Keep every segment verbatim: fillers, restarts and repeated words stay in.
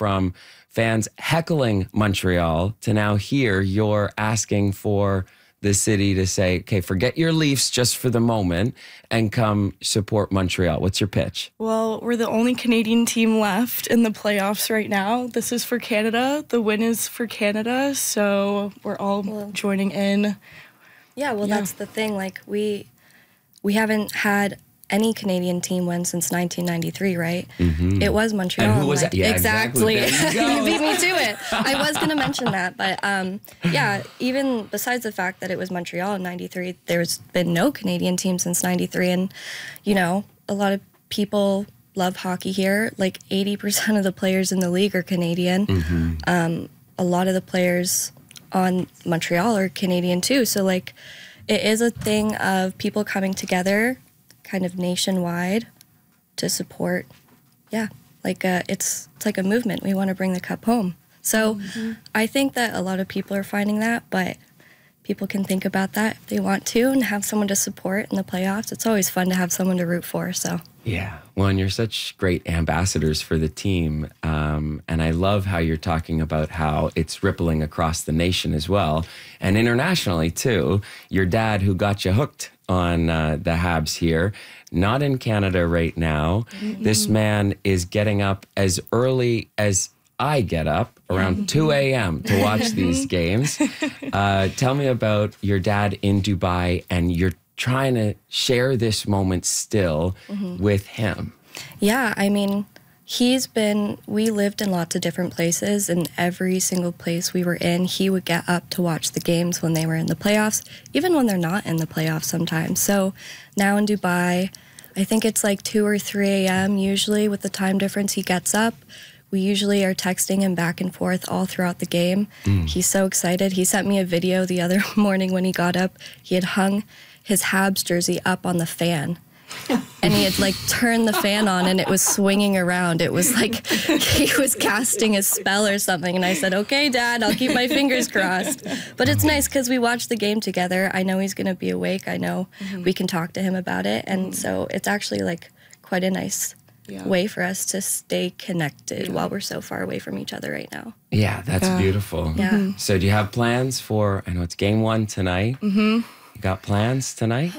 from fans heckling Montreal to now here you're asking for the city to say, okay, forget your Leafs just for the moment and come support Montreal. What's your pitch? Well, we're the only Canadian team left in the playoffs right now. This is for Canada. The win is for Canada, so we're all well, joining in. Yeah, well, yeah. That's the thing. Like, we we haven't had any Canadian team win since nineteen ninety-three, right? Mm-hmm. It was Montreal. And who was like, that? Yeah, exactly. exactly. You, you beat me to it. I was going to mention that, but um, yeah, even besides the fact that it was Montreal in ninety-three, there's been no Canadian team since ninety-three, and, you know, a lot of people love hockey here. Like, eighty percent of the players in the league are Canadian. Mm-hmm. Um, a lot of the players on Montreal are Canadian, too. So, like, it is a thing of people coming together kind of nationwide to support, yeah, like uh, it's it's like a movement. We want to bring the cup home. So mm-hmm. I think that a lot of people are finding that, but people can think about that if they want to and have someone to support in the playoffs. It's always fun to have someone to root for, so. Yeah, well, and you're such great ambassadors for the team, um, and I love how you're talking about how it's rippling across the nation as well, and internationally too. Your dad, who got you hooked on uh, the Habs here, not in Canada right now. Mm-hmm. This man is getting up as early as I get up, around mm-hmm. two a.m. to watch these games. Uh, tell me about your dad in Dubai, and you're trying to share this moment still mm-hmm. with him. Yeah, I mean, he's been, we lived in lots of different places, and every single place we were in, he would get up to watch the games when they were in the playoffs, even when they're not in the playoffs sometimes. So now in Dubai, I think it's like two or three a.m. usually with the time difference he gets up. We usually are texting him back and forth all throughout the game. Mm. He's so excited. He sent me a video the other morning when he got up. He had hung his Habs jersey up on the fan. And he had like turned the fan on and it was swinging around. It was like he was casting a spell or something. And I said, okay, Dad, I'll keep my fingers crossed. But it's nice because we watched the game together. I know he's going to be awake. I know mm-hmm. we can talk to him about it. And mm-hmm. so it's actually like quite a nice yeah. way for us to stay connected yeah. while we're so far away from each other right now. Yeah, that's yeah. beautiful. Yeah. Mm-hmm. So do you have plans for, I know it's game one tonight. Mm-hmm. You got plans tonight?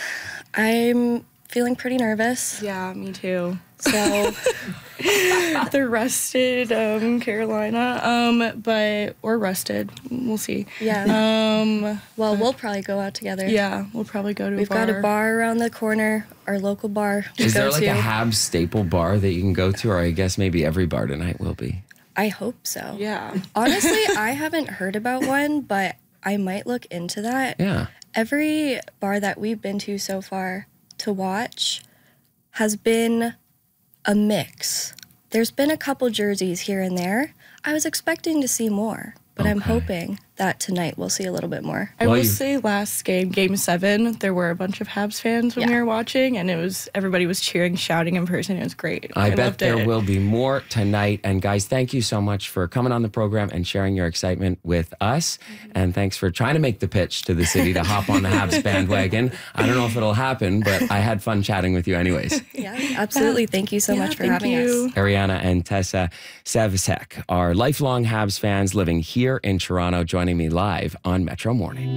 I'm feeling pretty nervous. Yeah, me too. So they're rested, um, Carolina, um, but or rested. We'll see. Yeah. Um, well, but, we'll probably go out together. Yeah, we'll probably go to. We've a bar. got a bar around the corner, our local bar. Is there like to. a Habs staple bar that you can go to, or I guess maybe every bar tonight will be? I hope so. Yeah. Honestly, I haven't heard about one, but I might look into that. Yeah. Every bar that we've been to so far to watch has been a mix. There's been a couple jerseys here and there. I was expecting to see more, but okay. I'm hoping that tonight we'll see a little bit more. I well, will you... say last game, game seven, there were a bunch of Habs fans when yeah. we were watching, and it was everybody was cheering, shouting in person. It was great. I, I bet there it. will be more tonight. And guys, thank you so much for coming on the program and sharing your excitement with us. Mm-hmm. And thanks for trying to make the pitch to the city to hop on the Habs bandwagon. I don't know if it'll happen, but I had fun chatting with you anyways. Yeah, absolutely. Thank you so yeah, much for thank having you. us. Ariana and Tessa Savicek are lifelong Habs fans living here in Toronto, joining me live on Metro Morning.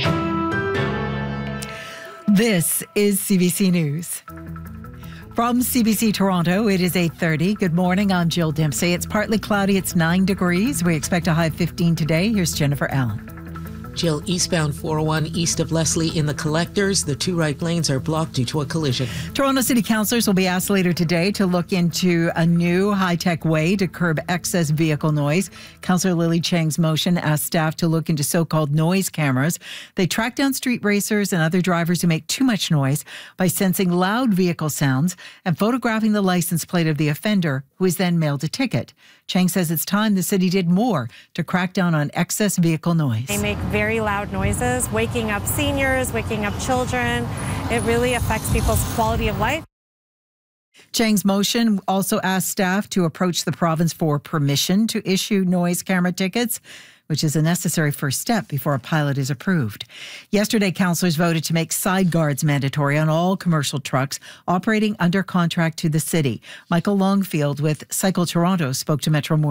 This is C B C News. From C B C Toronto, it is eight thirty. Good morning, I'm Jill Dempsey. It's partly cloudy, it's nine degrees. We expect a high of fifteen today. Here's Jennifer Allen. Jill, eastbound four oh one east of Leslie in the Collectors. The two right lanes are blocked due to a collision. Toronto City Councillors will be asked later today to look into a new high-tech way to curb excess vehicle noise. Councillor Lily Cheng's motion asks staff to look into so-called noise cameras. They track down street racers and other drivers who make too much noise by sensing loud vehicle sounds and photographing the license plate of the offender, who is then mailed a ticket. Cheng says it's time the city did more to crack down on excess vehicle noise. They make very loud noises, waking up seniors, waking up children. It really affects people's quality of life. Cheng's motion also asked staff to approach the province for permission to issue noise camera tickets, which is a necessary first step before a pilot is approved. Yesterday, councillors voted to make side guards mandatory on all commercial trucks operating under contract to the city. Michael Longfield with Cycle Toronto spoke to Metro Morning.